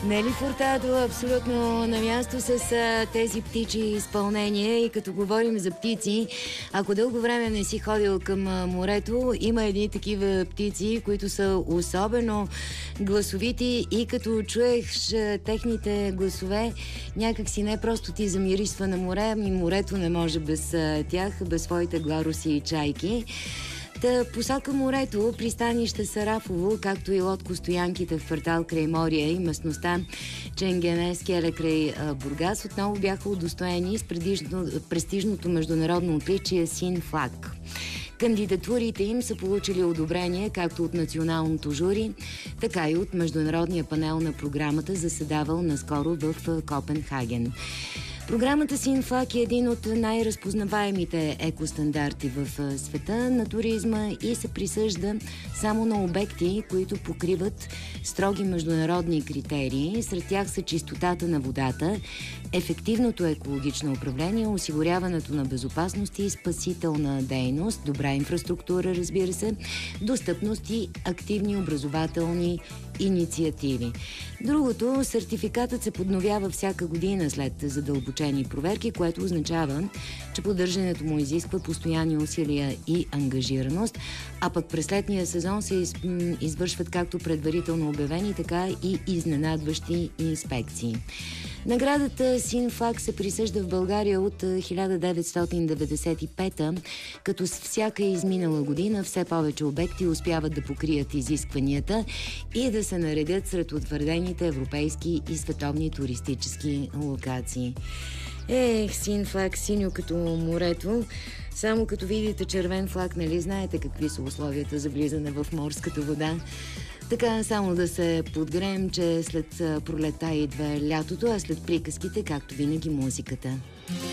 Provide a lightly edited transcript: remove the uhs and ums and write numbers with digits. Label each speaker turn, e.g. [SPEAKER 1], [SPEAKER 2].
[SPEAKER 1] Нели Фуртадо абсолютно на място с тези птичи изпълнения. И като говорим за птици, ако дълго време не си ходил към морето, има едни такива птици, които са особено гласовити и като чуеш техните гласове, някак си не просто ти замирисва на море, ами морето не може без тях, без своите гларуси и чайки. Посока морето, пристанище Сарафово, както и лодкостоянките в квартал Крайморие и местността Ченгене, Скеле край Бургас, отново бяха удостоени с престижното международно отличие Син флаг. Кандидатурите им са получили одобрение както от националното жури, така и от международния панел на програмата, заседавал наскоро в Копенхаген. Програмата Син флаг е един от най-разпознаваемите екостандарти в света на туризма и се присъжда само на обекти, които покриват строги международни критерии. Сред тях са чистотата на водата, ефективното екологично управление, осигуряването на безопасност и спасителна дейност, добра инфраструктура, разбира се, достъпност и активни образователни инициативи. Другото, сертификатът се подновява всяка година след задълбочени проверки, което означава, че поддържането му изисква постоянни усилия и ангажираност, а пък през летния сезон се извършват както предварително обявени, така и изненадващи инспекции. Наградата Син флаг се присъжда в България от 1995-та, като с всяка изминала година все повече обекти успяват да покрият изискванията и да се наредят сред утвърдените европейски и световни туристически локации. Син флаг, синьо като морето. Само като видите червен флаг, нали знаете какви са условията за влизане в морската вода. Така, само да се подгреем, че след пролета идва лятото, а след приказките, както винаги, музиката.